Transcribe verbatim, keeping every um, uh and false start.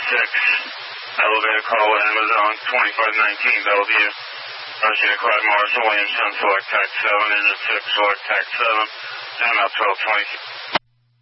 six, elevator call with Amazon, twenty-five nineteen Bellevue. Russia, Clyde Morrison, Williamson, select tax seven, engine six, select tax seven, time out twelve twenty.